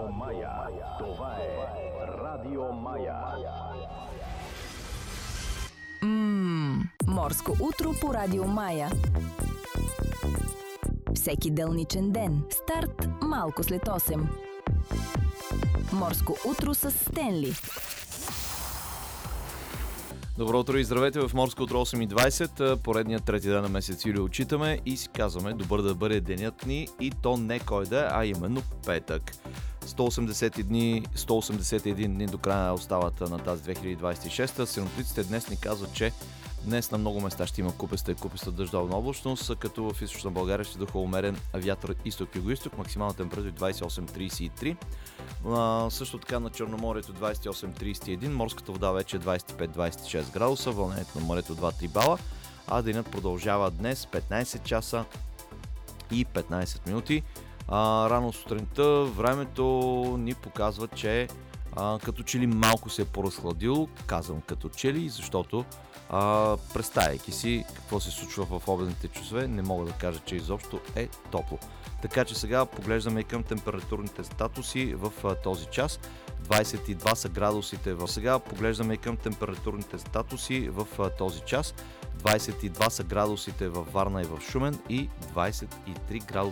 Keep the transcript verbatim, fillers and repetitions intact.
Радио Мая. Това е Радио Мая. Ммм, морско утро по Радио Мая. Всеки делничен ден. Старт малко след осем. Морско утро с Стенли. Добро утро и здравейте в Морско утро осем и двайсет, поредният трети ден на месец юли отчитаме и си казваме добър да бъде денят ни и то не кой да е, а именно петък. сто осемдесет дни, сто осемдесет и един дни до края остават на тази две хиляди двайсет и шеста. Синоптиците днес ни казват, че днес на много места ще има купеста и купеста дъждовна облачност, като в източна България ще духа умерен вятър изток-юго-исток, максимална температура двайсет и осем трийсет и три. А, също така на Черноморието двайсет и осем трийсет и един, морската вода вече е двайсет и пет двайсет и шест градуса, вълнението на морето два до три бала, а денят продължава днес петнайсет часа и петнайсет минути. А, рано сутринта времето ни показва, че а, като че ли малко се е поразхладило, казвам като че ли, защото а, представяйки си какво се случва в обедните часове, не мога да кажа, че изобщо е топло. Така че сега поглеждаме и към температурните статуси в а, този час. двайсет и два са градусите в сега. Поглеждаме и към температурните статуси в а, този час. двайсет и два са градусите във Варна и в Шумен и двайсет и три градуса